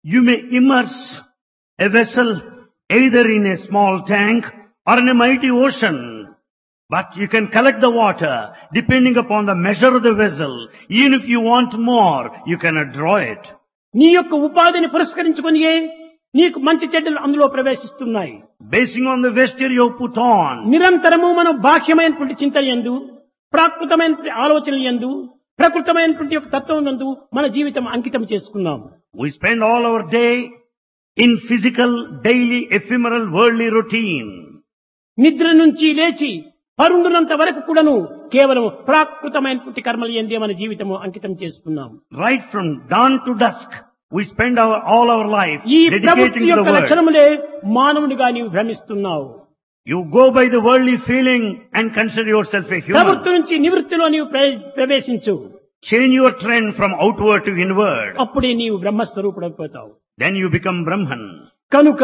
You may immerse a vessel either in a small tank or in a mighty ocean. But you can collect the water depending upon the measure of the vessel. Even if you want more, you cannot draw it. నీ యొక్క ఉపాధిని పురస్కరించుకొనియే నీకు మంచి చెడ్డలు అందులో ప్రవేశిస్తున్నాయి. Basing on the vesture you put on. నిరంతరము మనం బాహ్యమైనటువంటి చింతన యందు, ప్రాకృతమైనటువంటి ఆలోచనల యందు, ప్రకృతమైనటువంటి యొక్క తత్వం నందు మన జీవితం అంకితం చేసుకున్నాం. We spend all our day in physical, daily, ephemeral, worldly routine. నిద్ర నుంచి లేచి పరుండునంత వరకు కూడాను కేవలం ప్రాకృతమైనటువంటి కర్మలు యందే మన జీవితము అంకితం చేసుకున్నాం. Right from dawn to dusk, we spend all our life ఈ dedicating ప్రవృత్తి to the యొక్క world. లక్షణములే మానవునిగా నీవు భ్రమిస్తున్నావు. You go by the worldly feeling and consider yourself a human. ప్రవృత్తి నుంచి నివృత్తిలో నీవు ప్రవేశించు. Change your trend from outward to inward. అప్పుడే నీవు బ్రహ్మస్వరూపుడైపోతావు. Then you become Brahman. కనుక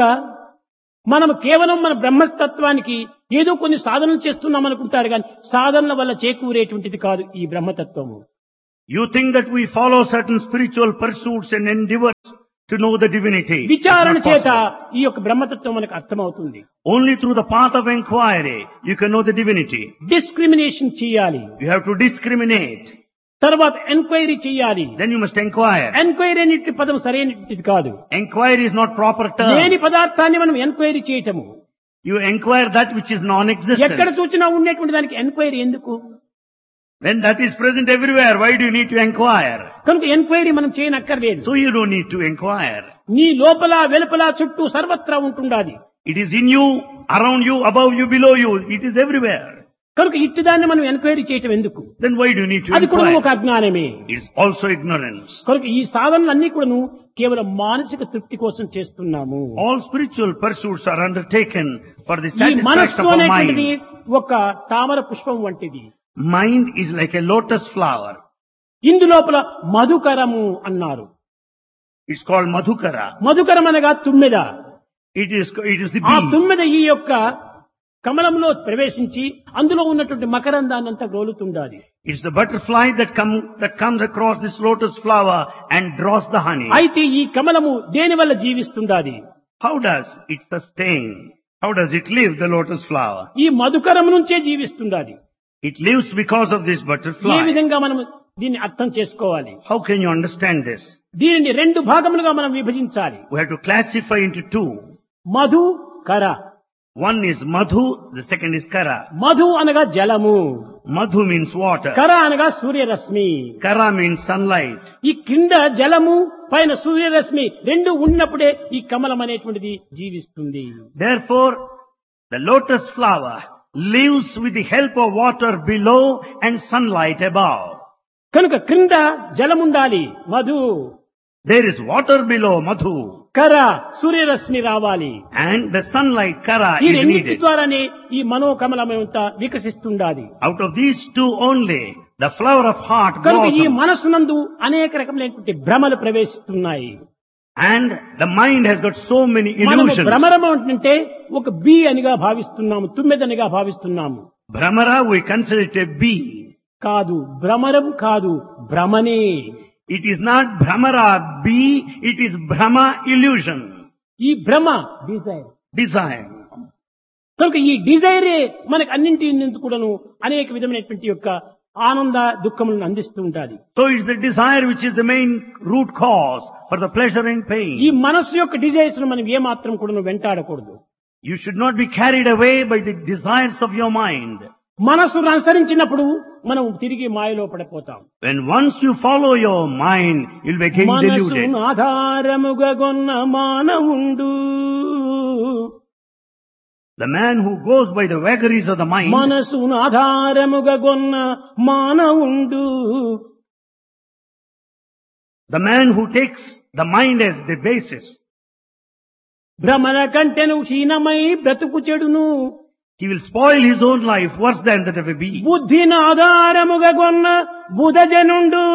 మనం కేవలం మన బ్రహ్మతత్వానికి ఏదో కొన్ని సాధనలు చేస్తున్నాం అనుకుంటారు కానీ సాధనల వల్ల చేకూరేటువంటిది కాదు ఈ బ్రహ్మతత్వము. You think that we follow certain spiritual pursuits and endeavors to know the divinity. విచారణ It's not చేత possible. ఈ యొక్క బ్రహ్మతత్వం మనకు అర్థమవుతుంది. Only through the path of inquiry you can know the divinity. Discrimination చేయాలి, You have to discriminate. తర్వాత enquiry చేయాలి. Then you must inquire. Enquiry అనే పదం సరైనది కాదు. Inquiry is not proper లేని term. పదార్థాన్ని మనం ఎంక్వైరీ చేయటము. You inquire that which is non-existent. ఎక్కడ చూసినా ఉండేటువంటి దానికి ఎంక్వైరీ ఎందుకు? When that is present everywhere, why do you need to inquire? కనుక ఎంక్వైరీ మనం చేయనక్కర్లేదు. So you don't need to inquire. నీ లోపల వెలుపల చుట్టూ సర్వత్రా ఉంటుండాలి. It is in you, around you, above you, below you. It is everywhere. కనుక ఇట్టిదాన్ని మనం ఎంక్వైరీ చేయటం ఎందుకు? Then why do you need to అది కూడా ఒక inquire? అజ్ఞానమే. It is also ignorance. కనుక ఈ సాధనలన్నీ కూడాను కేవలం మానసిక తృప్తి కోసం చేస్తున్నాము. All spiritual pursuits are undertaken for the ఈ satisfaction మనస్సు of our అనేటువంటిది mind. ఒక తామర పుష్పం వంటిది. Mind is like a lotus flower. ఇందు లోపల మధుకరము అన్నారు. It's called Madhukara. మధుకరం అనగా తుమ్మెద. It is the ఆ bee. తుమ్మెద ఈ యొక్క కమలంలో ప్రవేశించి అందులో ఉన్నటువంటి మకరందాన్ని అంతా గ్రోలుతుండాలి. It's the butterfly that comes across this lotus flower and draws the honey. అయితే ఈ కమలము దేని వల్ల జీవిస్తుండాలి? How does it sustain? How does it live, the lotus flower? ఈ మధుకరం నుంచే జీవిస్తుండాలి. It lives because of this A butterfly. విధంగా మనం దీన్ని అర్థం చేసుకోవాలి? How can you understand this? దీనిని రెండు భాగములుగా మనం విభజించాలి. We have to classify into two. Madhu కర. One is Madhu, the second is Kara. Madhu అనగా జలము, Madhu means water. కర అనగా సూర్యరశ్మి. Kara means sunlight. ఈ కింద జలము పైన సూర్యరశ్మి రెండు ఉన్నప్పుడే ఈ కమలం అనేటువంటిది జీవిస్తుంది. Therefore, the lotus flower lives with the help of water below and sunlight above. కనుక క్రింద జలముండాలి Madhu, There is water below Madhu కర సూర్యరశ్మి రావాలి. and the sunlight Kara ఈ is రెండింటి needed. ద్వారానే ఈ మనోకమలమంతా వికసిస్తుండాలి. Out of these two only, the flower of heart కనుక ఈ blossoms. మనస్సునందు అనేక రకములైనటువంటి భ్రమలు ప్రవేశిస్తున్నాయి. And the mind has got so many మనము illusions. భ్రమరము అంటే ఒక బీ అనిగా భావిస్తున్నాము, తుమ్మెదనిగా భావిస్తున్నాము. Brahmara, we consider it a bee. కాదు, భ్రమరం కాదు, భ్రమనే. It is not Brahmara bee, it is Brahma illusion, ఈ భ్రమ డిజైర్. desire. కనుక ఈ డిజైరే మనకు అన్నింటి నుంచి కూడాను అనేక విధమైనటువంటి యొక్క ఆనంద దుఃఖములను అందిస్తూ ఉండాలి. So it's the desire which is the main root cause for the pleasure and pain. ఈ మనస్సు యొక్క డిజైర్స్ ను మనం ఏమాత్రం కూడాను వెంటాడకూడదు. You should not be carried away by the desires of your mind. మనస్సును అనుసరించినప్పుడు మనం తిరిగి మాయలో పడిపోతాం. When once you follow your mind, you'll be again deluded. మనసును ఆధారముగా గొన్న మానవుండు, The man who goes by the vagaries of the mind, మనసును ఆధారముగా గొన్న మానవుండు, the man who takes the mind as the basis, భ్రమల కంటెను హీనమై బ్రతుకు చెడును, he will spoil his own life worse than that of a bee. బుద్ధిని ఆధారముగా గొన్న బుధజనుండు,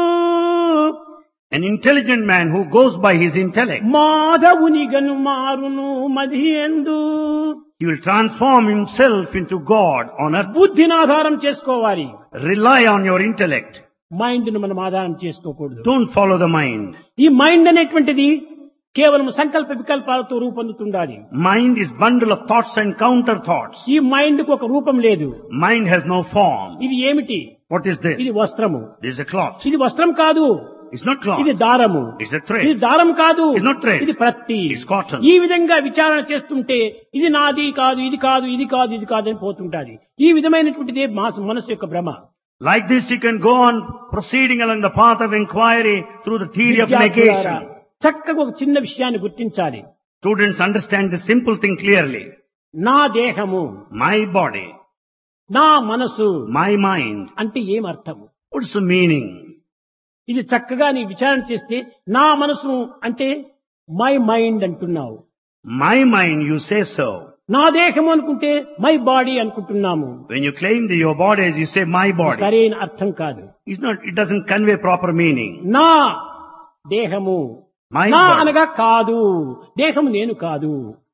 An intelligent man who goes by his intellect, మాధవునిగను మారును మదియందు. he will transform himself into God on earth. బుద్ధిని ఆధారం చేసుకోవాలి, Rely on your intellect. Mind ను మనం ఆధారం చేసుకోకూడదు. Don't follow the mind. ఈ mind అనేటువంటిది కేవలం సంకల్ప వికల్పాలతో రూపొందుతుండాలి. Mind is bundle of thoughts and counter thoughts. ఈ మైండ్ కు ఒక రూపం లేదు. Mind has no form. ఇది ఏమిటి? What is this? ఇది వస్త్రము. This is a cloth. ఇది వస్త్రం కాదు. It's not cloth. ఇది దారము. It's a thread. ఇది దారం కాదు. It's not thread. ఇది ప్రత్తి. It's cotton. ఈ విధంగా విచారణ చేస్తుంటే ఇది నాది కాదు, ఇది కాదు, ఇది కాదు, ఇది కాదు అని పోతుంటాది. ఈ విధమైనటువంటిదే మనసు యొక్క భ్రమ. Like this you can go on proceeding along the path of inquiry through the theory of విద్యార్థులారా, negation. చక్కగా ఒక చిన్న విషయాన్ని గుర్తించాలి. Students understand this simple thing clearly. నా దేహము, My body, నా మనసు my mind. అంటే ఏం అర్థము? What's the meaning? ఇది చక్కగా నీ విచారణ చేస్తే నా మనసు అంటే మై మైండ్ అంటున్నావు. My mind, you say so. నా దేహము అనుకుంటే మై బాడీ అనుకుంటున్నాము. When you claim that your body, you say my body. సరైన అర్థం కాదు. It doesn't convey proper meaning. నా దేహము, My నా body. అనగా కాదు, దేహము నేను కాదు.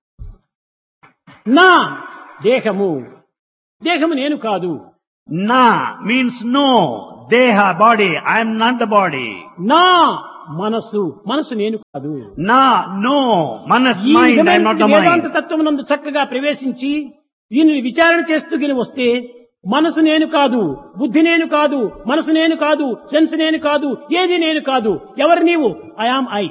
నా దేహము, దేహము నేను కాదు. Na means no. Deha, body. I am not the body. నా మనసు, మనసు నేను కాదు. Na, no. Manas, ఈ mind. I am not the Vedanta mind. తత్వం నందు చక్కగా ప్రవేశించి దీనిని విచారణ చేస్తూ గిని వస్తే మనసు నేను కాదు, బుద్ధి నేను కాదు, మనసు నేను కాదు, సెన్స్ నేను కాదు, ఏది నేను కాదు. ఎవరు నీవు? I am I.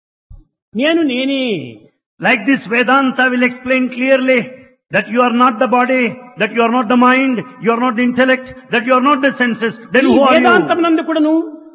నేను నేనే. Like this, Vedanta will explain clearly that you are not the body, that you are not the mind, you are not the intellect, that you are not the senses. Then ఈ who are Vedantam you? నందు కూడాను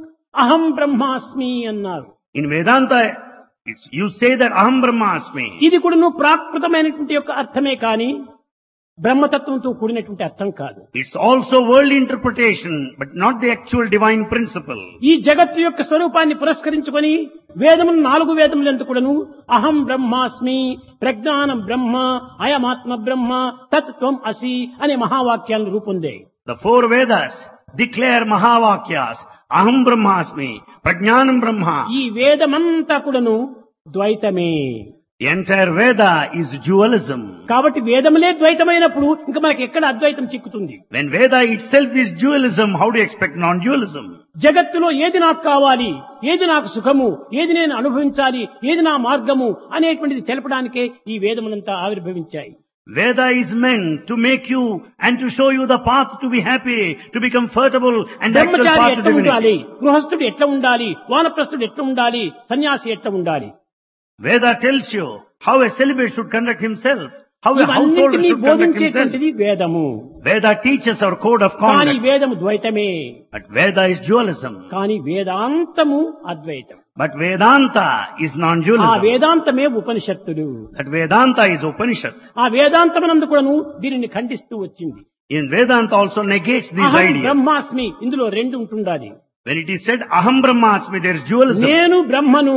అహం బ్రహ్మాస్మి అన్నారు. In Vedanta, you say that Aham Brahmasmi. ఇది కూడాను ప్రాకృతమైనటువంటి యొక్క అర్థమే కాని బ్రహ్మతత్వంతో కూడినటువంటి అర్థం కాదు. It's also worldly interpretation, but not the actual divine principle. ఈ జగత్తు యొక్క స్వరూపాన్ని పురస్కరించుకొని వేదములు 4 వేదములందు కూడాను అహం బ్రహ్మాస్మి, ప్రజ్ఞానం బ్రహ్మ, అయమాత్మ బ్రహ్మ, తత్వం అసి అనే మహావాక్యాలను రూపొందాయి. The 4 Vedas declare Mahavakyas, Aham Brahmasmi, Prajnanam Brahma. ఈ వేదమంతా కూడాను ద్వైతమే. The entire Veda is dualism. కాబట్టి వేదములే ద్వైతమైనప్పుడు ఇంకా మనకి ఎక్కడ అద్వైతం చిక్కుతుంది? When Veda itself is dualism, how do you expect non-dualism? జగత్తులో ఏది నాకు కావాలి, ఏది నాకు సుఖము, ఏది నేను అనుభవించాలి, ఏది నా మార్గము అనేటువంటిది తెలపడానికే ఈ వేదములంతా ఆవిర్భవించాయి. Veda is meant to make you and to show you the path to be happy, to be comfortable and the actual Brahmachari path to ఎట్లా ఉండాలి, divinity. గృహస్థుడు ఎట్లా ఉండాలి, వానప్రస్థుడు ఎట్లా ఉండాలి, సన్యాసి ఎట్లా ఉండాలి. Veda tells you how a celibate should conduct himself, how a householder ఇవన్నింటినీ should conduct himself. బోధించేటువంటిది వేదము. Veda teaches our code of కానీ conduct. వేదము ద్వైతమే. But Veda is dualism. కానీ వేదాంతము అద్వైతం. But Vedanta is ఆ non-dualism. వేదాంతమే ఉపనిషత్తులు. That Vedanta is Upanishad. ఆ వేదాంతమునందు కూడాను దీనిని ఖండిస్తూ వచ్చింది. In Vedanta also negates these అహం ideas. బ్రహ్మాస్మి, ఇందులో 2 ఉంటుండాలి. When it is said Aham Brahmasmi, there is dualism. నేను బ్రహ్మను,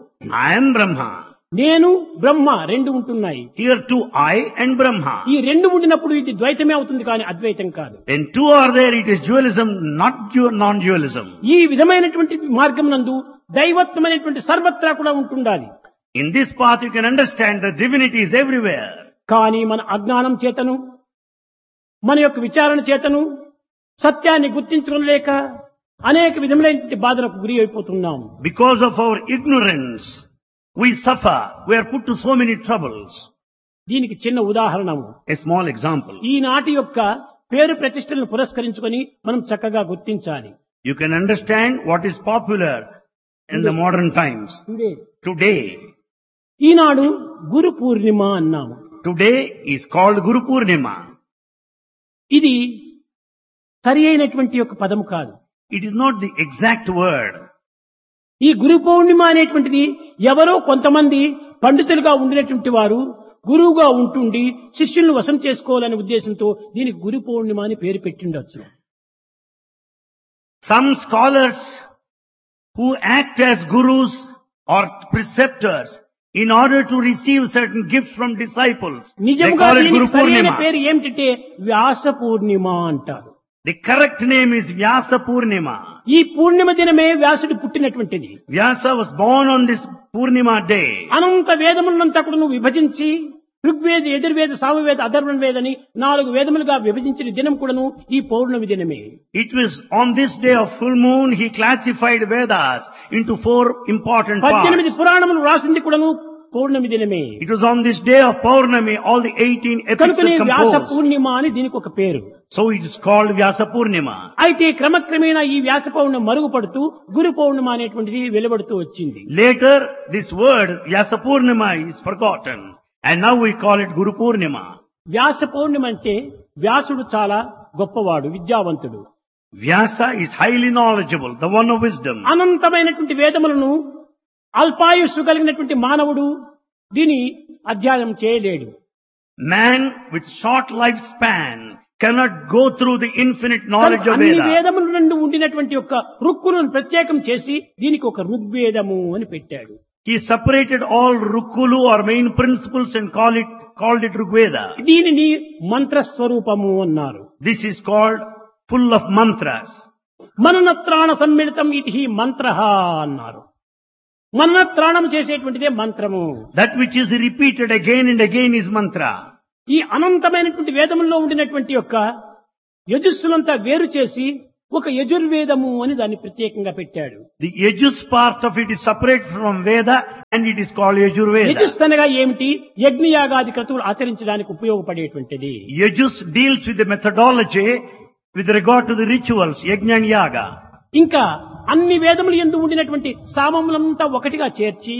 I am Brahma. నేను బ్రహ్మ 2 ఉంటున్నాయి. Here too I and Brahma. ఈ 2 ఉండినప్పుడు ఇది ద్వైతమే అవుతుంది కానీ అద్వైతం కాదు. When 2 are there, it is dualism, not non-dualism. ఈ విధమైనటువంటి మార్గం నందు దైవత్వమైనటువంటి సర్వత్రా కూడా ఉంటుండాలి. In this path you can understand that divinity is everywhere. కానీ మన అజ్ఞానం చేతను, మన యొక్క విచారణ చేతను సత్యాన్ని గుర్తించలేక అనేక విధములైన బాధలకు గురి అయిపోతున్నాం. Because of our ignorance, we suffer. We are put to so many troubles. దీనికి చిన్న ఉదాహరణము. A small example. ఈనాటి యొక్క పేరు ప్రతిష్టలను పురస్కరించుకొని మనం చక్కగా గుర్తించాలి. You can understand what is popular in the modern times. Today, ఈనాడు గురు పూర్ణిమ అన్నాము. today is called Guru Purnima. ఇది సరి అయినటువంటి యొక్క పదం కాదు. It is not the exact word. ఈ గురు పౌర్ణిమ అనేటువంటిది ఎవరో కొంతమంది పండితులుగా ఉండినటువంటి వారు గురువుగా ఉంటుండి శిష్యులను వశం చేసుకోవాలనే ఉద్దేశంతో దీనికి గురు పౌర్ణిమ అని పేరు పెట్టిండొచ్చు. Some scholars who act as gurus or preceptors in order to receive certain gifts from disciples, they నిజంగా call it Guru దీనికి సరైన Purnima. పేరు ఏమిటంటే వ్యాస పూర్ణిమ అంటారు. The correct name is Vyasa Purnima. ఈ పూర్ణిమ దినమే వ్యాసుడు పుట్టినటువంటిది. Vyasa was born on this Purnima day. అనంత వేదములంతా కూడా నువ్వు విభజించి ఋగ్వేద, యజుర్వేద, సామవేద, అథర్వణ వేద అని 4 వేదములుగా విభజించిన దినం కూడాను ఈ పౌర్ణమి దినమే. It was on this day of full moon he classified Vedas into 4 important 18 parts. పురాణములు రాసింది కూడాను పౌర్ణమి దినమే. It was on this day of Purnami all the 18 epics కనుకనే were వ్యాస composed. పూర్ణిమ అని దీనికి ఒక పేరు. So it is called Vyasa Purnima. అయితే క్రమక్రమేణా ఈ వ్యాస పౌర్ణమి మరుగుపడుతూ గురు పౌర్ణిమ అనేటువంటిది వెలువడుతూ వచ్చింది. Later this word Vyasa Purnima is forgotten and now we call it Guru Purnima. వ్యాస పౌర్ణిమ అంటే వ్యాసుడు చాలా గొప్పవాడు, విద్యావంతుడు. Vyasa is highly knowledgeable, the one of wisdom. అనంతమైనటువంటి వేదములను అల్పాయుస్సు కలిగినటువంటి మానవుడు దీని అధ్యయనం చేయలేడు. Man with short lifespan cannot go through the infinite knowledge of అన్ని Veda. వేదముల నుండి ఉండినటువంటి యొక్క రుక్కులను ప్రత్యేకం చేసి దీనికి ఒక ఋగ్వేదము అని పెట్టాడు. He separated all Rukkulu or main principles and called it Rigveda. దీనిని మంత్రస్వరూపము అన్నారు. This is called full of mantras. మననత్రాణ సమ్మిళితం ఇది మంత్రః అన్నారు. మననత్రాణం చేసేటువంటిదే మంత్రము. That which is repeated again and again is mantra. ఈ అనంతమైనటువంటి వేదముల్లో ఉండినటువంటి యొక్క యజుస్సులంతా వేరు చేసి ఒక యజుర్వేదము అని దాన్ని ప్రత్యేకంగా పెట్టాడు. The Yajus part of it is separate from Veda and it is called Yajurveda. Yajus అనగా ఏమిటి? యజ్ఞయాగాది క్రతువులు ఆచరించడానికి ఉపయోగపడేటువంటిది. Yajus deals with the methodology with regard to the rituals, Yajna and Yaga. ఇంకా అన్ని వేదములు యందు ఉండినటువంటి సామములంతా ఒకటిగా చేర్చి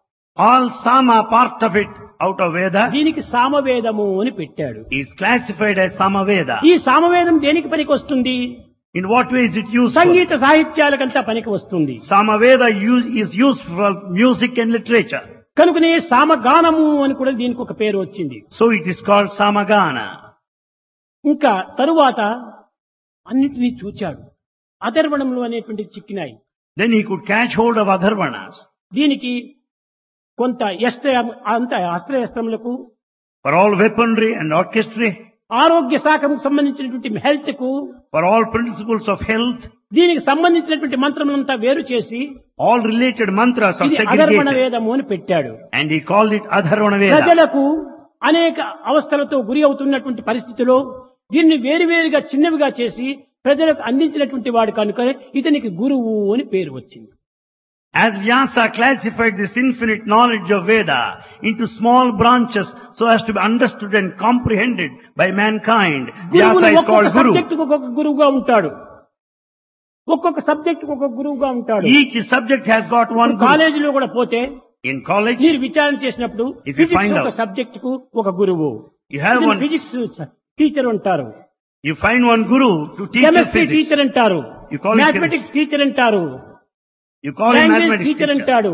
All Sama part of it out of Veda దీనికి సామవేదము అని పెట్టాడు. is classified as Samaveda. ఈ సామవేదం దేనికి పనికి వస్తుంది? In what way is it useful? సంగీత సాహిత్యాలకంతా పనికి వస్తుంది. Samaveda is used for music and literature. కనుకనే సామగానము అని కూడా దీనికి ఒక పేరు వచ్చింది. So it is called Samagana. ఇంకా తరువాత అన్నిటినీ చూచాడు. అథర్వణములు అనేటువంటి చిక్కినాయి. Then he could catch hold of Atharvanas. దీనికి కొంత అస్త్రశస్త్రములకు, For all weaponry and orchestry, ఆరోగ్య శాఖకు సంబంధించినటువంటి హెల్త్ కు, for all principles of health, దీనికి సంబంధించినటువంటి మంత్రములంతా వేరు చేసి all related mantras are ఇది అధర్వణ segregated. వేదము అని పెట్టాడు. And he called it Atharvana Veda. ప్రజలకు అనేక అవస్థలతో గురి అవుతున్నటువంటి పరిస్థితిలో దీన్ని వేరువేరుగా చిన్నవిగా చేసి ప్రజలకు అందించినటువంటి వాడు కనుక ఇతనికి గురువు అని పేరు వచ్చింది. As Vyasa classified this infinite knowledge of Veda into small branches so as to be understood and comprehended by mankind, గురువులు Vyasa is ఒక్కొక్క called Guru. సబ్జెక్టుకు ఒక్కొక్క గురువుగా ఉంటాడు. ఒక్కొక్క సబ్జెక్టుకు ఒక్కొక్క గురువుగా ఉంటాడు. Each subject has got one Guru. కాలేజీలో కూడా పోతే In college, మీరు విచారణ చేసినప్పుడు If you find ఫిజిక్స్ ఒక out- సబ్జెక్టుకు ఒక గురువు, you have one, physics teacher అంటారు, you find one Guru to teach you chemistry physics. Teacher అంటారు, You call him mathematics teacher అంటారు, You call him language mathematics teacher teacher. అంటాడు,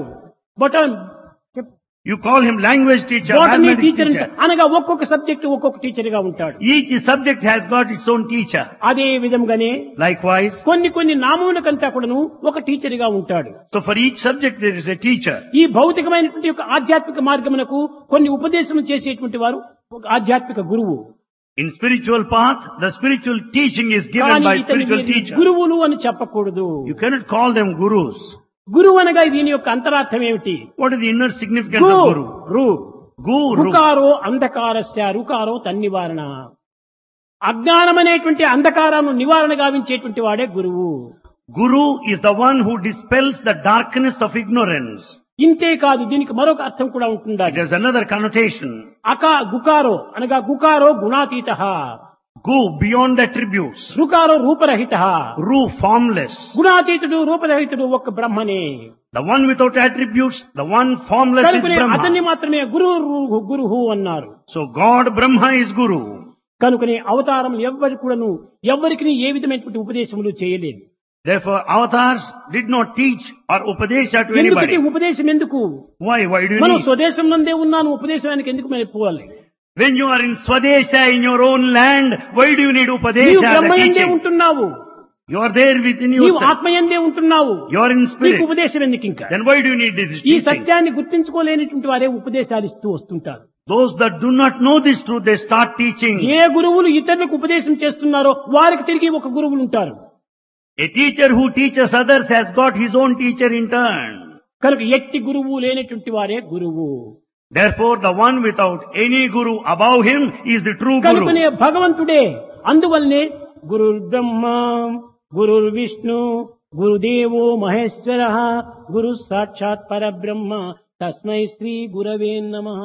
You call him language teacher, botany mathematics teacher teacher. అనగా ఒక్కొక్క subject ఒక్కొక్క teacher గా ఉంటాడు. Each subject has got its own teacher. అదే విధంగానే Likewise, కొన్ని నామములకంతా కూడాను ఒక టీచర్ గా ఉంటాడు. so for each subject there is a teacher. ఈ భౌతికమైనటువంటి యొక్క ఆధ్యాత్మిక మార్గమునకు కొన్ని ఉపదేశం చేసేటువంటి వారు ఒక ఆధ్యాత్మిక గురువు. In spiritual path, the spiritual teaching is given కానీ by ఇతని spiritual మీరు teacher. గురువులు అని చెప్పకూడదు. You cannot call them gurus. గురువు అనగా దీని యొక్క అంతరార్థం ఏమిటి? What is the inner significance of guru? Guru. రుకారో అంధకారస్య రుకారో తన్నివారణ. అజ్ఞానం అనేటువంటి అంధకారాన్ని నివారణ గావించేటువంటి వాడే గురువు. Guru is the one who dispels the darkness of ignorance. ఇంతే కాదు, దీనికి మరొక అర్థం కూడా It ఉంటుండాలి. has another connotation. గుకారో అనగా గుకారో గుణాతీత, Gu, beyond attributes. రుకారో రూపరహిత, Ru, formless. గుణాతీతుడు రూపరహితుడు ఒక్క బ్రహ్మనే. The one without attributes, the one formless is కనుకనే అతన్ని Brahma. మాత్రమే గురుహు అన్నారు. So God, Brahma is Guru. కనుకనే అవతారం ఎవ్వరికి ఏ విధమైనటువంటి ఉపదేశములు చేయలేదు. Therefore, avatars did not teach or upadesha to ఎందుకంటే anybody. ఉపదేశం ఎందుకు? Why do you మనం need? స్వదేశం నందే ఉన్నాను, ఉపదేశానికి ఎందుకు మనం పోవాలి? When you are in Swadesha, in your own land, why do you need నీవు upadesha, the బ్రహ్మయందే teaching? ఉంటున్నావు, You are there within నీవు yourself. ఆత్మయందే ఉంటున్నావు, You are in నీకు spirit. ఉపదేశం ఎందుకు ఇంకా? Then why do you need this ఈ teaching? సత్యాన్ని గుర్తించుకోలేనటువంటి వారే ఉపదేశాలు ఇస్తూ వస్తుంటారు. Those that do not know this truth, they start teaching. ఏ గురువులు ఇతరులకు ఉపదేశం చేస్తున్నారో వారికి తిరిగి ఒక గురువులు ఉంటారు. A teacher who teaches others has got his own teacher in turn. కనుక ఎట్టి గురువు లేనటువంటి వారే గురువు. Therefore, the one without any guru above him is the true కనుకనే guru. భగవంతుడే. అందువల్లనే గురుర్ బ్రహ్మ గురుర్ విష్ణు గురుదేవో మహేశ్వర గురు సాక్షాత్ పరబ్రహ్మ తస్మై శ్రీ గురవే నమః.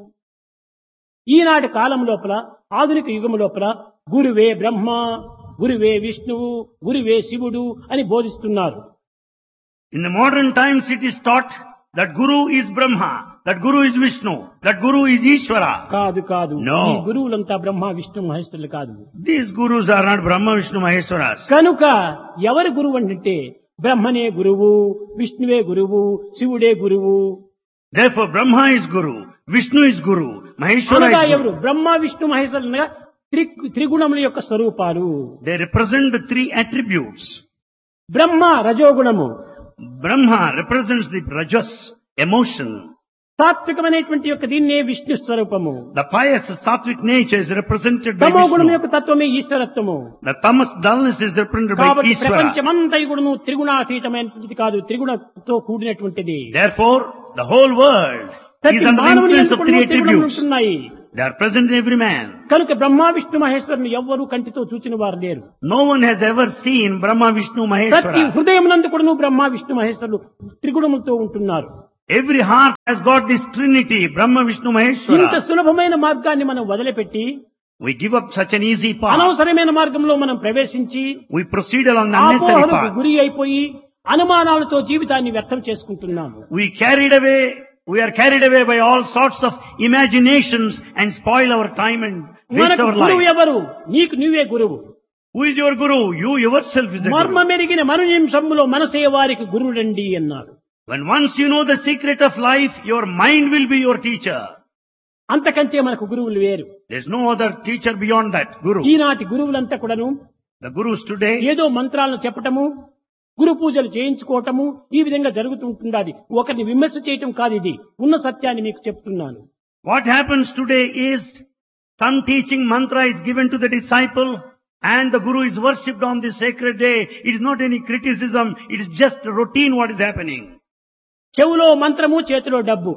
ఈనాటి కాలం లోపల, ఆధునిక యుగం లోపల గురువే బ్రహ్మ, గురువే విష్ణువు, గురువే శివుడు అని బోధిస్తున్నారు. In the modern times it is taught that Guru is Brahma, that Guru is Vishnu, that Guru is Ishvara. కాదు కాదు, No. ఈ గురువులంతా బ్రహ్మ విష్ణు మహేశ్వరులు కాదు. These Gurus are not Brahma, Vishnu, Maheshwaras. కనుక ఎవరు గురువు అంటే బ్రహ్మనే గురువు, విష్ణువే గురువు, శివుడే గురువు. Therefore Brahma is Guru, Vishnu is Guru, Maheshwara అనగా is ఎవరు? Guru. బ్రహ్మ విష్ణు మహేశ్వరులు అనగా త్రిగుణముల యొక్క స్వరూపాలు. They represent the three attributes. బ్రహ్మ రజోగుణము, Brahma represents the rajas, emotion. సాత్వికమైనటువంటి యొక్క దీన్నే విష్ణు స్వరూపము. The pious sattvic nature is represented by తమో గుణం Vishnu. యొక్క తత్వమే ఈశ్వరత్వము. The tamas dullness is represented by కాబట్టి Ishvara. ప్రపంచమంతా కూడాను త్రిగుణాతీతమైనటువంటిది కాదు, త్రిగుణతో కూడినటువంటిది. Therefore, the whole world ప్రతి is under the మానవుని influence of three యందు త్రిగుణములు attributes. ఉంటున్నాయి. They are present in every man. కనుక బ్రహ్మ విష్ణు మహేశ్వరుని ఎవ్వరూ కంటితో చూచిన వారు లేరు. No one has ever seen Brahma, Vishnu, ప్రతి Maheshwara. హృదయమునందు కూడాను బ్రహ్మ విష్ణు మహేశ్వరులు త్రిగుణములతో ఉంటున్నారు. Every heart has got this trinity, Brahma, Vishnu, ఇంత Maheshwara. సులభమైన మార్గాన్ని మనం వదిలిపెట్టి We give up such an easy path. అనవసరమైన మార్గంలో మనం ప్రవేశించి We proceed along the unnecessary ఆపోహలకు path. గురి అయిపోయి అనుమానాలతో జీవితాన్ని వ్యర్థం చేసుకుంటున్నాము. We are carried away by all sorts of imaginations and spoil our time and waste మనకు our గురువు life. ఎవరు? నీకు నువ్వే గురువు. Who is your guru? You yourself is the మర్మ guru. మెరిగిన మరు నిమిషంలో మనసే వారికి గురుడండి అన్నారు. When once you know the secret of life, your mind will be your teacher. అంతకంటే మనకు గురువులు వేరు. There's no other teacher beyond that, guru. ఈనాటి గురువులంతా కూడాను The gurus today, ఏదో మంత్రాలను చెప్పటము, గురు పూజలు చేయించుకోవటము, ఈ విధంగా జరుగుతుంటున్నది. ఒకరిని విమర్శ చేయటం కాదు, ఇది ఉన్న సత్యాన్ని మీకు చెప్తున్నాను. what happens today is some teaching mantra is given to the disciple and the guru is worshipped on this sacred day. It is not any criticism, it is just routine what is happening. చెవులో మంత్రము, చేతిలో డబ్బు.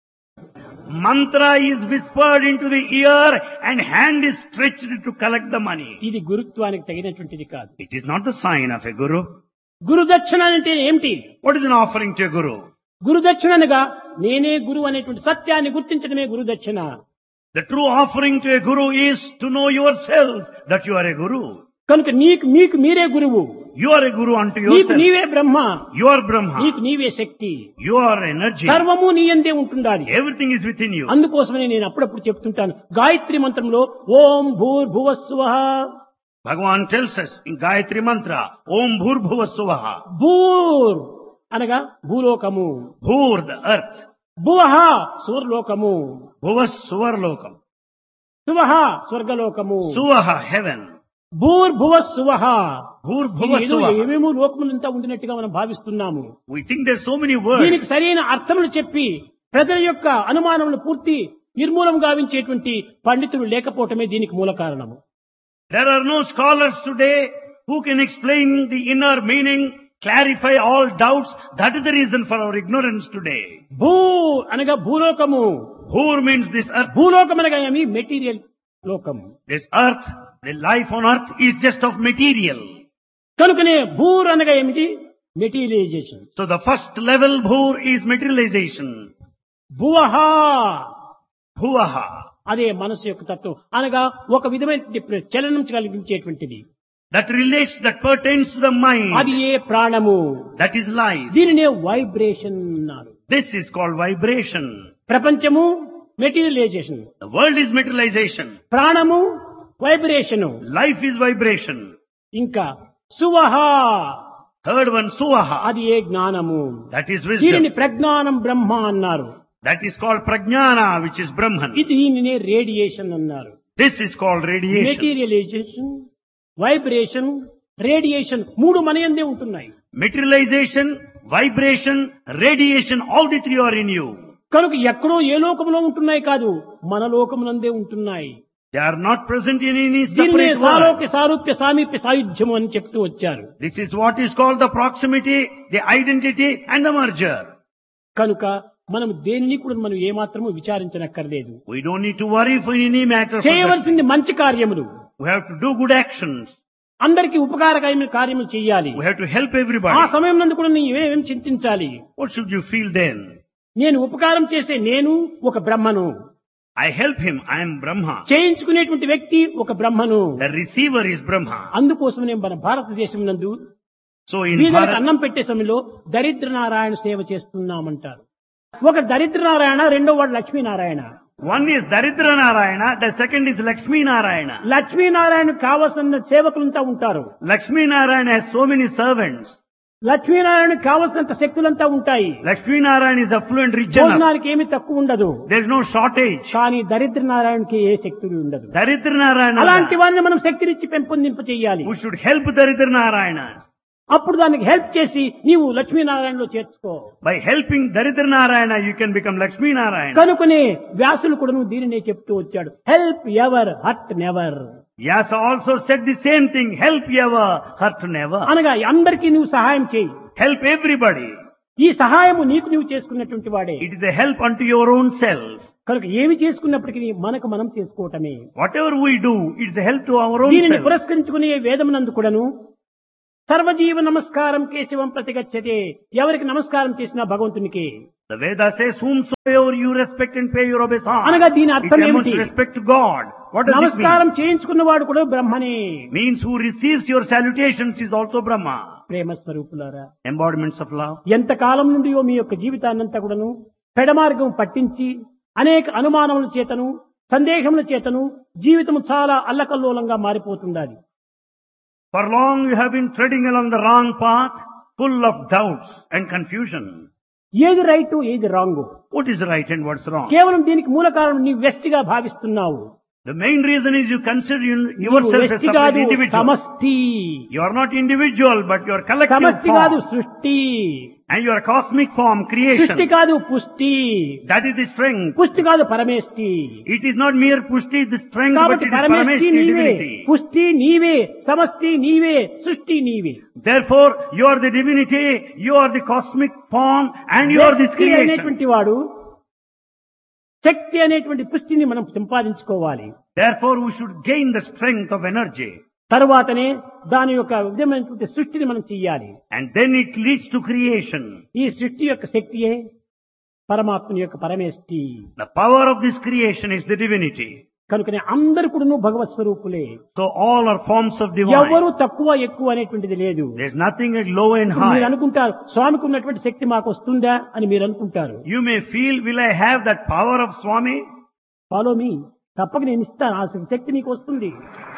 Mantra is whispered into the ear and hand is stretched to collect the money. ఇది గురుత్వానికి తగినటువంటిది కాదు. It is not the sign of a guru. గురుదక్షిణ అంటే ఏమిటి? What is an offering to a guru? గురుదక్షిణ అనగా నేనే గురువు అనేటువంటి సత్యాన్ని గుర్తించడమే గురుదక్షిణ. The true offering to a guru is to know yourself that you are a guru. కనుక మీకు మీరే గురువు. You are a guru unto నీకు yourself. నీవే బ్రహ్మ. You are Brahma. నీకు నీవే శక్తి. You are energy. సర్వము నీ యందే ఉంటుండాలి. Everything is within you. అందుకోసమనే నేను అప్పుడప్పుడు చెప్తుంటాను, గాయత్రి మంత్రంలో ఓం భూర్భువస్సువః. Bhagavan tells us in Gayatri Mantra, Om Bhur Bhuva Suvaha. భూర్ అనగా భూలోకము, Bhur, the earth. భువః సూర్లోకము, Bhuva Suvarlokam. సువః స్వర్గలోకము. Suvaha, heaven. భూర్భువస్సువః. Bhur Bhuva ఏదో Suvaha. ఏమేమో లోకములంతా ఉండినట్టుగా మనం భావిస్తున్నాము. We think there's so many words. దీనికి సరైన అర్థములు చెప్పి ప్రజల యొక్క అనుమానములు పూర్తి నిర్మూలం గావించేటువంటి పండితులు లేకపోవటమే దీనికి మూల కారణము. There are no scholars today who can explain the inner meaning, clarify all doubts. That is the reason for our ignorance today. భూ అనగా భూలోకము. Bhur means this earth. భూలోకం అనగా ఏమి? మెటీరియల్ లోకం. This earth, the life on earth is just of material. కనుకనే భూర్ అనగా ఏమిటి? Materialisation. So the first level Bhur is materialization. భువః Bhuvaha. అదే మనసు యొక్క తత్వం అనగా ఒక విధమైన చలనం కలిగించేటువంటిది. That relates, that pertains to the mind. అది ఏ ప్రాణము. That is life. దీనినే వైబ్రేషన్ అన్నారు. This is called vibration. ప్రపంచము materialisation, The world is materialization. ప్రాణము వైబ్రేషను, Life is vibration. ఇంకా సువహ Third one, Suvaha. అది ఏ జ్ఞానము. That is దీనిని wisdom. ప్రజ్ఞానం బ్రహ్మ అన్నారు. That is called Prajnana, which is Brahman. ఇది దీనినే రేడియేషన్ అన్నారు. This is called radiation. Materialisation, vibration, radiation మూడు మనయందే ఉంటున్నాయి. Materialization, vibration, radiation, all the three are in you. కనుక ఎక్కడో ఏ లోకంలో ఉంటున్నాయి కాదు, మన లోకమునందే ఉంటున్నాయి. They are not present in any దీన్నే separate world. సాలోక్య సారూప్య సామీప్య సాయుధ్యము అని చెప్తూ వచ్చారు. This is what is called the proximity, the identity and the merger. కనుక మనం దేనిని కూడా మనం ఏమాత్రము విచారించనక్కర్లేదు. We don't need to worry for any matter. చేయవలసింది మంచి కార్యములు. We have to do good actions. అందరికీ ఉపకారకమైన కార్యములు చేయాలి. We have to help ఆ everybody. సమయం నందు కూడా నీవేం చింతించాలి. What should you feel then? నేను ఉపకారం చేసే నేను ఒక బ్రహ్మను, I help him, I am Brahma. చేయించుకునేటువంటి వ్యక్తి ఒక బ్రహ్మను. The receiver is Brahma. అందుకోసమనే మన భారతదేశం నందు So in వీళ్ళకి Bharat, అన్నం పెట్టే సమయంలో దరిద్ర నారాయణ సేవ చేస్తున్నామంటారు. ఒక దరిద్ర నారాయణ, రెండో వాడు Lakshminarayana. one is Daridra Narayana, the second is Lakshmi Narayana. Lakshminarayana కావలసిన సేవకులంతా ఉంటారు. Lakshmi Narayana has so many servants. Lakshminarayana కావలసినంత శక్తులంతా ఉంటాయి. Lakshmi Narayana is affluent, rich enough. భోజనానికి ఏమి తక్కువ ఉండదు. There is no shortage. కానీ దరిద్ర నారాయణకి ఏ శక్తి ఉండదు. Daridra Narayana, అలాంటి వారిని మనం శక్తినిచ్చి పెంపొందింప చేయాలి. we should help Daridra Narayana. అప్పుడు దానికి హెల్ప్ చేసి నీవు లక్ష్మీనారాయణలో చేర్చుకో. By helping Daridra Narayana, you can become Lakshmi Narayana. కనుకనే వ్యాసులు కూడా దీనినే చెప్తూ వచ్చాడు. Help ever, hurt never. Vyasa also said the same thing, help ever, hurt never. అనగా అందరికీ నువ్వు సహాయం చేయి. Help everybody. ఈ సహాయము నీకు నువ్వు చేసుకున్నటువంటి వాడే. It is a help unto your own self. కనుక ఏమి చేసుకున్నప్పటికీ మనకు మనం చేసుకోవటమే. Whatever we do, it is a help to our own దీనిని self. పురస్కరించుకునే వేదమునందు కూడాను సర్వజీవ నమస్కారం కేశవం ప్రతిగచ్చతే. ఎవరికి నమస్కారం చేసినా భగవంతునికి. The Veda says, whomsoever you respect and pay your obeisance. అనగా దీని It అర్థం ఏమిటి? demonstrates respect to God. What does it నమస్కారం చేయించుకున్నవాడు కూడా బ్రహ్మనే. mean? Means who receives your salutations is also Brahma. ప్రేమ స్వరూపులారా, Embodiments of love. ఎంత కాలం నుండియో మీ యొక్క జీవితాన్నంతా కూడాను పెడమార్గం పట్టించి అనేక అనుమానముల చేతను సందేహముల చేతను జీవితం చాలా అల్లకల్లోలంగా మారిపోతుండాలి. For long you have been treading along the wrong path, full of doubts and confusion. ఏది రైట్, ఏది wrong, What is right and what's wrong? కేవలం దీనికి మూల కారణం నీ వ్యక్తిగా భావిస్తున్నావు. The main reason is you consider నీవు yourself as వ్యక్తి separate కాదు, individual. సమష్టి. You are not individual, but you are collective సమష్టి కాదు, form. సృష్టి. And you are cosmic form, సృష్టి creation. కాదు, పుష్టి. That is the strength. పుష్టి కాదు, పరమేష్టి. It is not mere pushti, the strength, but కాబట్టి it is పరమేష్టి parameshti, నీవే, divinity. పుష్టి నీవే, సమష్టి నీవే, సృష్టి నీవే. Therefore, you are the divinity, you are the cosmic form, and you are this వ్యక్తి creation. అనేటువంటి వాడు శక్తి అనేటువంటి పుష్టిని మనం సంపాదించుకోవాలి. Therefore, we should gain the strength of energy. తరువాతనే దాని యొక్క విధమైనటువంటి సృష్టిని మనం చెయ్యాలి. And then it leads to creation. ఈ సృష్టి యొక్క శక్తియే పరమాత్మని యొక్క పరమేష్టి. The power of this creation is the divinity. కనుకనే అందరు కూడా భగవత్ స్వరూపులే. So all are forms of divine. ఎవరు తక్కువ ఎక్కువ అనేటువంటిది లేదు. There is nothing like low and ఇప్పుడు మీరు high. అనుకుంటారు స్వామికి ఉన్నటువంటి శక్తి మాకు వస్తుందా అని మీరు అనుకుంటారు. You may feel, will I have that power of Swami? Follow me, తప్పక నేను ఇస్తాను, ఆ శక్తి నీకు వస్తుంది.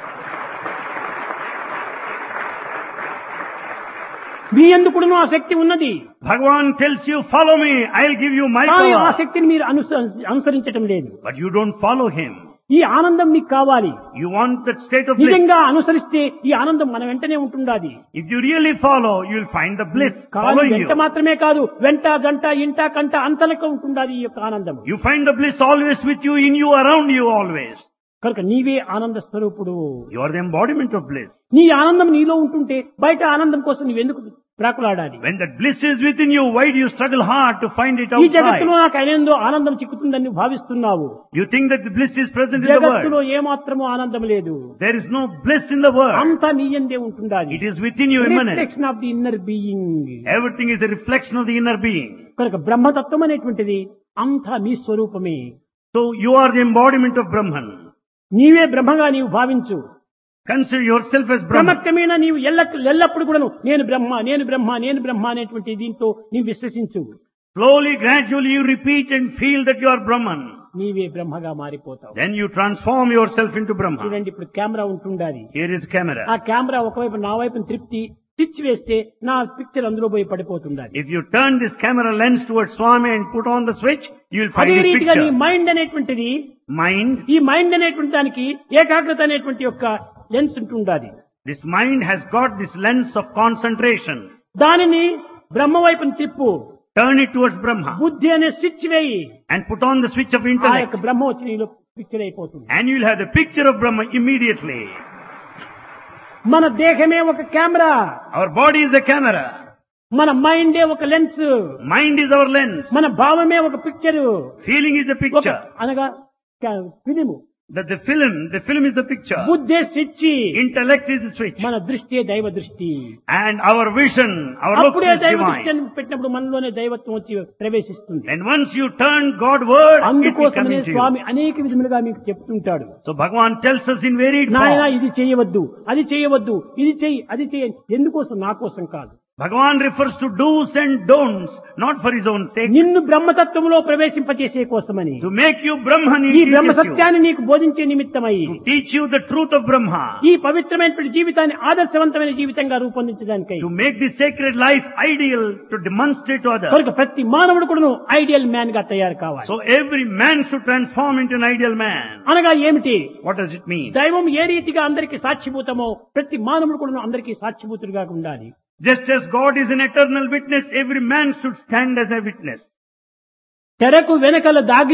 మీ ఎందుకు ఆ శక్తి ఉన్నది. Bhagavan tells you, follow me, I'll give you my కానీ ఆ power. శక్తిని మీరు అనుసరించటం లేదు. But you don't follow him. ఈ ఆనందం మీకు కావాలి. You want that state of bliss. నిజంగా అనుసరిస్తే ఈ ఆనందం మన వెంటనే ఉంటుండాలి. If you really follow, you'll find the bliss కానీ following వెంట you. మాత్రమే కాదు, వెంట జంట ఇంట కంట అంతలక ఉంటుండాలి ఈ యొక్క ఆనందం. You find the bliss always with you, in you, around you always. కనుక నీవే ఆనంద స్వరూపుడు. You are the embodiment of bliss. నీ ఆనందం నీలో ఉంటుంటే బయట ఆనందం కోసం నువ్వెందుకు ప్రాకులాడాలి? When that bliss is within you, why do you struggle hard to find it ఈ జగత్తులో outside? నాకు అయినందో ఆనందం చిక్కుతుందని నువ్వు భావిస్తున్నావు. You think that the bliss is present in the జగత్తులో world. ఏమాత్రము ఆనందం లేదు. There is no bliss in the world. అంతా నీ యందే ఉంటుండాలి. It is within you immanent. Reflection of the inner being. Everything is a reflection of the inner being. కనుక బ్రహ్మతత్వం అనేటువంటిది అంతా నీ స్వరూపమే. So you are the embodiment of Brahman. నీవే బ్రహ్మగా నీవు భావించు. Consider yourself as Brahman. క్రమక్రమేణా నీవు ఎల్లప్పుడు కూడా నేను బ్రహ్మ, నేను బ్రహ్మ, నేను బ్రహ్మ అనేటువంటి దీంతో నీవు విశ్వసించు. Slowly, gradually you repeat and feel that you are Brahman. నీవే బ్రహ్మగా మారిపోతావు. Then you transform yourself into Brahma. చూడండి, ఇప్పుడు కెమెరా ఉంటుండాలి. Here is camera. ఆ కెమెరా ఒకవైపు నా వైపు త్రిప్తి స్విచ్ వేస్తే నా పిక్చర్ అందులో పోయి పడిపోతుండాలి. If you turn this camera lens towards Swami and put on the switch, you will find అదే his రీతిగా నీ picture. మైండ్ అనేటువంటిది, Mind. ఈ మైండ్ అనేటువంటి దానికి ఏకాగ్రత అనేటువంటి యొక్క లెన్స్ ఉంటుండాలి. This mind has got this lens of concentration. దానిని బ్రహ్మ వైపుని తిప్పు. Turn it towards Brahma బుద్ధి అనే స్విచ్ వేయి. and put on the switch of ఆ intellect. యొక్క బ్రహ్మ వచ్చి నీలో పిక్చర్ అయిపోతుంది. And you will have the picture of Brahma immediately. మన దేహమే ఒక camera. Our body is a camera. మన మైండే ఒక lens, Mind is our lens. మన భావమే ఒక పిక్చర్, Feeling is a ఒక picture. అనగా film. The film is the picture. బుద్ధే switch, Intellect is the switch. మన దృష్టి దైవ దృష్టి. And our vision, our looks అప్పుడే is దైవ divine. దృష్టి పెట్టినప్పుడు మనలోనే దైవత్వం వచ్చి ప్రవేశిస్తుంది. And once you turn Godward, it will come అందుకోసమనే into you. స్వామి అనేక విధములుగా మీకు చెప్తుంటాడు. So Bhagavan tells us in varied నాయన forms. ఇది చేయవద్దు, అది చేయవద్దు, ఇది చెయ్యి, అది చెయ్యి. ఎందుకోసం? నా కోసం కాదు. Bhagavan refers to do's and don'ts, not for his own sake. నిన్ను బ్రహ్మతత్వంలో ప్రవేశింపచేసే కోసమని, To make you Brahman, ఈ he బ్రహ్మ teaches you. సత్యాన్ని నీకు బోధించే నిమిత్తమై To teach you the truth of Brahma. ఈ పవిత్రమైనటువంటి జీవితాన్ని ఆదర్శవంతమైన జీవితంగా రూపొందించడానికై To make this sacred life ideal, to demonstrate to others. కనుక ప్రతి మానవుడు కూడా ఐడియల్ మ్యాన్ గా తయారు కావాలి. So every man should transform into an ideal man. అనగా ఏమిటి? What does it mean? దైవం ఏ రీతిగా అందరికీ సాక్షిభూతమో ప్రతి మానవుడు కూడా అందరికీ సాక్షిభూతుడిగా ఉండాలి. Just as God is an eternal witness, every man should stand as a witness. తెరకు వెనకల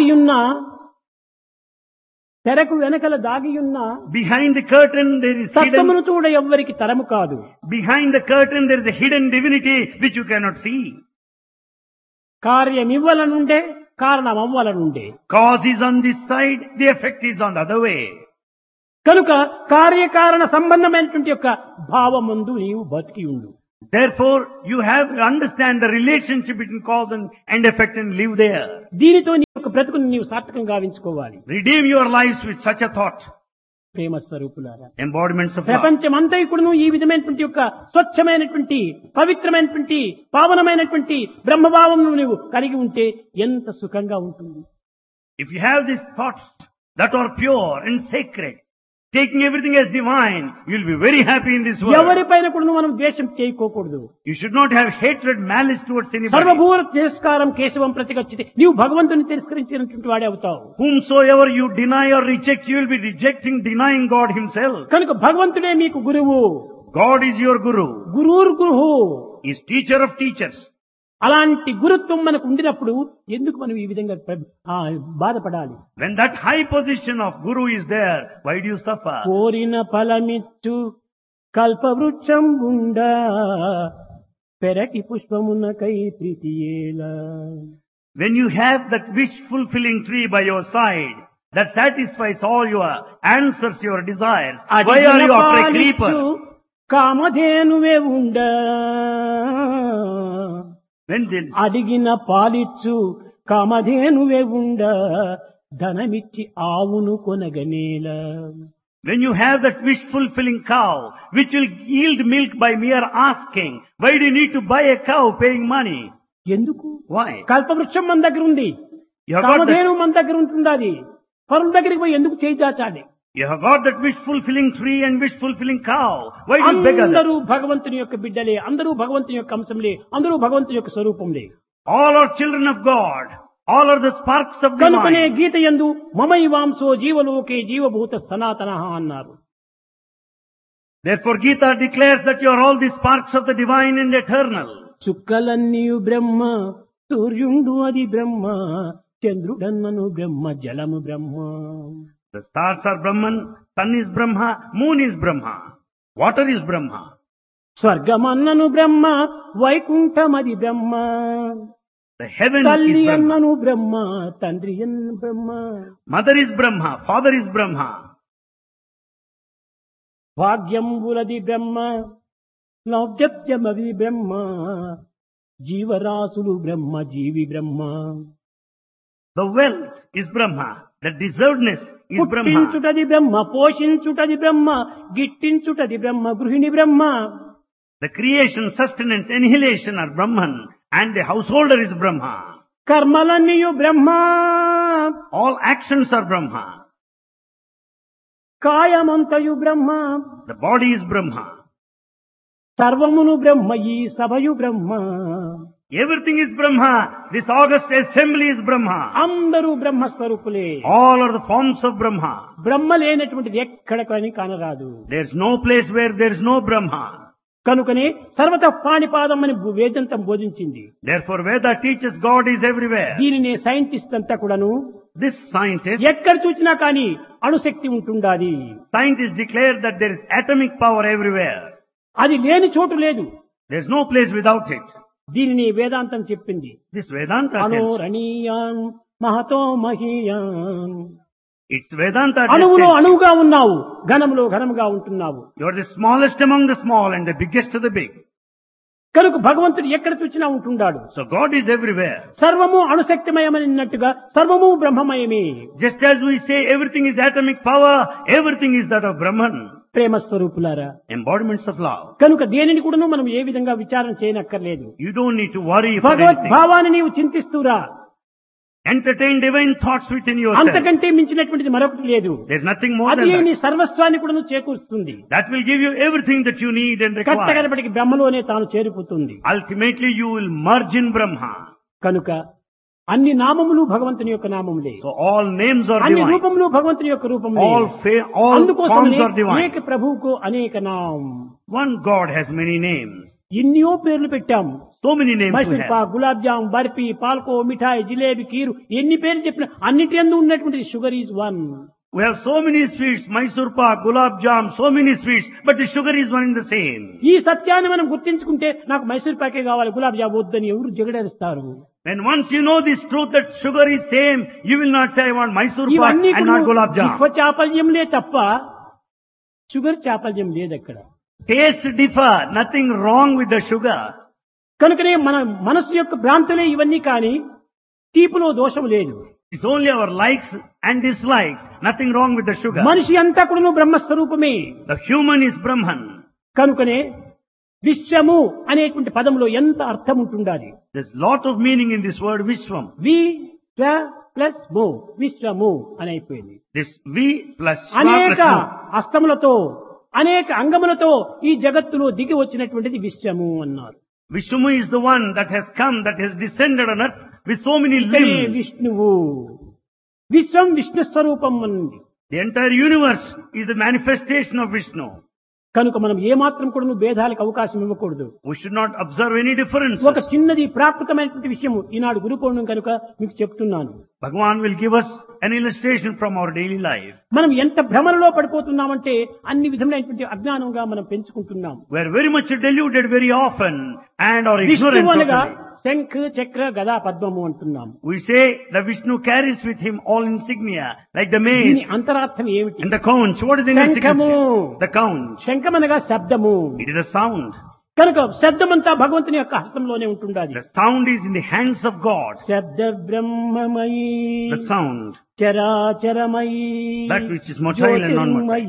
దాగియున్న Behind the curtain there is hidden. సత్యమును చూడ ఎవ్వరికి తరము కాదు. Behind the curtain there is a hidden divinity which you cannot see. కార్యమివ్వలనుండే కారణం అవ్వలనుండే. Cause is on this side, the effect is on the other way. కనుక కార్యకారణ సంబంధమైనటువంటి యొక్క భావమందు నీవు బతికి ఉండు. Therefore, you have to understand the relationship between cause and effect and live there. దీనితో నీ యొక్క బ్రతుకుని నీవు సార్థకంగా గావించుకోవాలి. Redeem your lives with such a thought. ప్రేమ స్వరూపులారా, Embodiments of love. ప్రపంచమంతా ఇప్పుడు ఈ విధమైనటువంటి యొక్క స్వచ్ఛమైనటువంటి పవిత్రమైనటువంటి పావనమైనటువంటి బ్రహ్మభావం నువ్వు కలిగి ఉంటే ఎంత సుఖంగా ఉంటుంది. If you have these thoughts that are pure and sacred, taking everything as divine, you'll be very happy in this world. ఎవరిపైన కూడా మనం ద్వేషం చేయకోకూడదు. You should not have hatred, malice towards anybody. సర్వభూత తిరస్కారం కేశవం ప్రతిగచ్చితే నీవు భగవంతుని తిరస్కరించినటువంటి వాడే అవుతావు. Whomsoever you deny or reject, you will be denying God himself. కనుక భగవంతుడే మీకు గురువు. God is your guru. గురుర్ గురుహు. He is teacher of teachers. అలాంటి గురుత్వం మనకు ఉండినప్పుడు ఎందుకు మనం ఈ విధంగా బాధపడాలి? When that high position of guru is there, why do you suffer? కోరిన ఫలమిచ్చు కల్పవృక్షం ఉండా పెరటి పుష్పమునకై ప్రీతియేలా. When you have that wish-fulfilling tree by your side, that satisfies all your answers, your desires, why are you after a creeper? కామధేనువే ఉండా అడిగిన పాలిచ్చు కామధేనువే ఉండా ధనమిచ్చి ఆవును కొనగనేలా. When you have that wish-fulfilling cow, which will yield milk by mere asking, why do you need to buy a cow paying money? ఎందుకు? Why? కల్పవృక్షం మన దగ్గర ఉంది, You have got Kamadhenu that, మన దగ్గర ఉంటుంది. అది పరుల దగ్గరికి పోయి ఎందుకు చేయి దాచాలి? you have got that wish-fulfilling tree and wish-fulfilling cow. Why do you beg అందరూ others? భగవంతుని యొక్క బిడ్డలే, అందరూ భగవంతుని యొక్క అంశంలే, అందరూ భగవంతుని యొక్క స్వరూపంలే. All are children of God. All are the sparks of కనుకనే divine. గీత యందు మమైవాంసో జీవలోకే జీవభూత సనాతన అన్నారు. Therefore Gita declares that you are all the sparks of the divine and eternal. చుక్కలన్నీయు బ్రహ్మ, సూర్యుండు అది బ్రహ్మ, చంద్రుడన్నను బ్రహ్మ, జలము బ్రహ్మ. The stars are Brahman, sun is Brahma, moon is Brahma, water is Brahma. స్వర్గమన్నను Brahma, వైకుంఠమది Brahma, The heaven తల్లి is Brahma. అన్నను బ్రహ్మ, తండ్రి అన్న బ్రహ్మ. Mother is Brahma, father is Brahma. భాగ్యంబులది బ్రహ్మ, నౌజత్యమది బ్రహ్మ, జీవరాశులు బ్రహ్మ, జీవి బ్రహ్మ. The wealth is Brahma, the deservedness is Brahma. పుట్టించుటది బ్రహ్మ, పోషించుటది బ్రహ్మ, గిట్టించుటది బ్రహ్మ, గృహిణి బ్రహ్మ. The creation, sustenance, annihilation are Brahman, and the householder is Brahma. కర్మలన్నీయు Brahma, All actions are Brahma. కాయమంతయు Brahma, The body is Brahma. సర్వమును బ్రహ్మ, ఈ సభయు బ్రహ్మ. Everything is Brahma. This august assembly is Brahma. అందరూ బ్రహ్మస్వరూపులే. All are the forms of Brahma. బ్రహ్మ లేనటువంటిది ఎక్కడ కానీ కానరాదు. There is no place where there is no Brahma. కనుకనే సర్వత పాణిపాదం అని వేదంతం బోధించింది. Therefore Veda teaches God is everywhere. దీనినే సైంటిస్ట్ అంతా కూడాను This scientist ఎక్కడ చూసినా కానీ అణుశక్తి ఉంటుండాది. Scientists declare that there is atomic power everywhere. అది లేని చోటు లేదు. There is no place without it. దీనిని వేదాంతం చెప్పింది. This Vedanta tells. అనోరణీయాన్ Mahato మహీయాన్. It's Vedanta that అణువులో tells you. అణువుగా ఉన్నావు, ఘనములో ఘనముగా ఉంటున్నావు. You are the smallest among the small and the biggest of the big. కనుక భగవంతుడు ఎక్కడ చూచినా ఉంటున్నాడు. So God is everywhere. సర్వము అణుశక్తిమయమనిన్నట్టుగా సర్వము బ్రహ్మమయమే. Just as we say everything is atomic power, everything is that of Brahman. ప్రేమ స్వరూపులారా, Embodiments of love. కనుక దేనిని కూడా మనం ఏ విధంగా విచారణ చేయనక్కర్లేదు. You don't need to worry for భగవద్ anything. భావాన్ని నీవు చింతిస్తూరా. Entertain divine thoughts within yourself. అంతకంటే మించినటువంటిది మరొకటి లేదు. There's nothing more అది than నీ that. సర్వస్వాన్ని కూడా చేకూరుస్తుంది. That will give you everything that you need and require. కట్టగడపటికి బ్రహ్మలోనే తాను చేరిపోతుంది. Ultimately you will merge in Brahma. కనుక అన్ని నామములు భగవంతుని యొక్క నామములే, So all names are అన్ని divine. రూపములు భగవంతుని యొక్క రూపములే. All అందుకోసమనే forms are divine. అనేక ప్రభువుకు అనేక నామం. One God has many names. ఎన్నో పేర్లు పెట్టాం. So many names we Mysore have. Pak, gulab jam, barfi, పాల్కో, మిఠాయి, జిలేబీ, కీరు, ఎన్ని పేర్లు చెప్పినా అన్నిటి యందు ఉన్నటువంటి sugar is one. We have so many sweets, Mysore pak, gulab jam, so many sweets, but the sugar is one and the same. ఈ సత్యాన్ని మనం గుర్తించుకుంటే నాకు మైసూర్ పాకే కావాలి, గులాబ్ జామ్ వద్దని ఎవరు జగడేస్తారు. When once you know this truth that sugar is same, you will not say I want Mysore pak ఇవన్నీ and not gulab jam. చాపల్యంలే తప్ప షుగర్ చాపల్యం లేదు అక్కడ. Tastes differ, nothing wrong with the sugar. కనుకనే మన మనసు యొక్క భ్రాంతులే ఇవన్నీ కానీ తీపులో దోషం లేదు. It's only our likes and dislikes, nothing wrong with the sugar. మనిషి అంతా కూడా బ్రహ్మస్వరూపమే. The human is Brahman. కనుకనే విశ్వము అనేటువంటి పదంలో ఎంత అర్థం ఉంటుండాలి. There's lot of meaning in this word Vishwam. We plus మో, విశ్వము అని అయిపోయింది. This V plus Shva అనేక plus Mo. అస్తములతో అనేక అంగములతో ఈ జగత్తులో దిగి వచ్చినటువంటిది విశ్వము అన్నారు. Vishnu is the one that has come, that has descended on earth with so many ఇక్కడే limbs. విష్ణువు, విశ్వం విష్ణు స్వరూపం అన్నది. The entire universe is the manifestation of Vishnu. కనుక మనం ఏమాత్రం కూడా భేదాలకు అవకాశం ఇవ్వకూడదు. We should not observe any differences. ఒక చిన్నది ప్రాకృతమైనటువంటి విషయము ఈనాడు గురు పౌర్ణమి కనుక మీకు చెప్తున్నాను. Bhagavan will give us an illustration from our daily life. మనం ఎంత భ్రమలలో పడిపోతున్నామంటే అన్ని విధములైనటువంటి అజ్ఞానంగా మనం పెంచుకుంటున్నాం. We are very much deluded very often and are విష్ణువు ignorant అనగా totally. శంఖ చక్ర గదా పద్మము అంటున్నాం. We say that Vishnu carries with him all insignia, like the దీని mace అంతరార్థం ఏమిటి? and the conch. What is the inner శంఖము. significance? The conch. శంఖం అనగా శబ్దము. It is a sound. కనుక శబ్దమంతా భగవంతుని యొక్క హస్తంలోనే ఉంటుండాలి. The sound is in the hands of God. శబ్ద బ్రహ్మమయీ The sound. చరాచరమయీ That which is motile and non-motile.